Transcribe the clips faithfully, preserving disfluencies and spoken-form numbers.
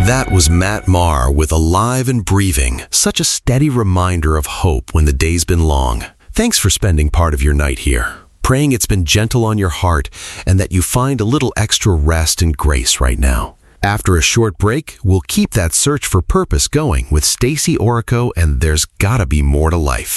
That was Matt Maher with Alive and Breathing, such a steady reminder of hope when the day's been long. Thanks for spending part of your night here, praying it's been gentle on your heart and that you find a little extra rest and grace right now. After a short break, we'll keep that search for purpose going with Stacey Orico and There's Gotta Be More to Life.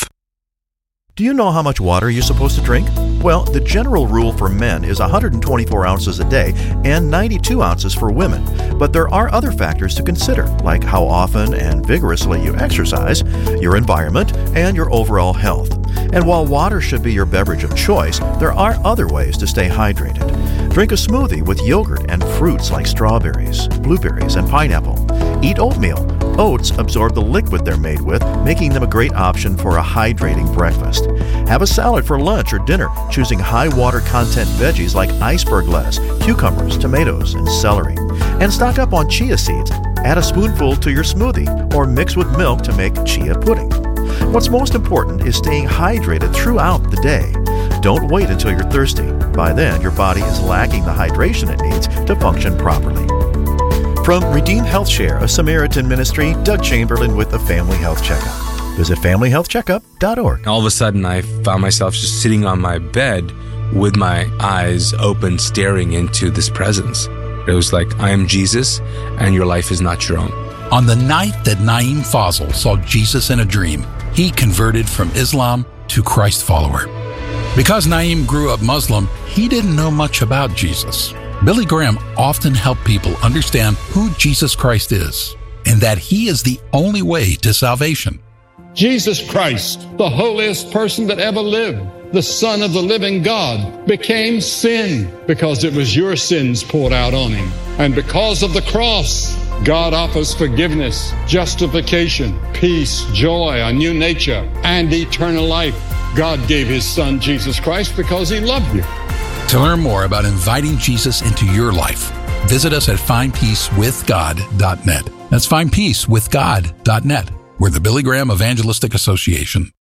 Do you know how much water you're supposed to drink? Well, the general rule for men is one hundred twenty-four ounces a day and ninety-two ounces for women. But there are other factors to consider, like how often and vigorously you exercise, your environment, and your overall health. And while water should be your beverage of choice, there are other ways to stay hydrated. Drink a smoothie with yogurt and fruits like strawberries, blueberries, and pineapple. Eat oatmeal. Oats absorb the liquid they're made with, making them a great option for a hydrating breakfast. Have a salad for lunch or dinner, choosing high water content veggies like iceberg lettuce, cucumbers, tomatoes, and celery. And stock up on chia seeds. Add a spoonful to your smoothie or mix with milk to make chia pudding. What's most important is staying hydrated throughout the day. Don't wait until you're thirsty. By then, your body is lacking the hydration it needs to function properly. From Redeemed Health Share, a Samaritan ministry, Doug Chamberlain with the Family Health Checkup. Visit family health checkup dot org. All of a sudden, I found myself just sitting on my bed with my eyes open, staring into this presence. It was like, I am Jesus, and your life is not your own. On the night that Naeem Fazal saw Jesus in a dream, he converted from Islam to Christ follower. Because Naeem grew up Muslim, he didn't know much about Jesus. Billy Graham often helped people understand who Jesus Christ is and that he is the only way to salvation. Jesus Christ, the holiest person that ever lived, the Son of the living God, became sin because it was your sins poured out on him. And because of the cross, God offers forgiveness, justification, peace, joy, a new nature, and eternal life. God gave his Son, Jesus Christ, because he loved you. To learn more about inviting Jesus into your life, visit us at find peace with god dot net. That's find peace with god dot net. We're the Billy Graham Evangelistic Association.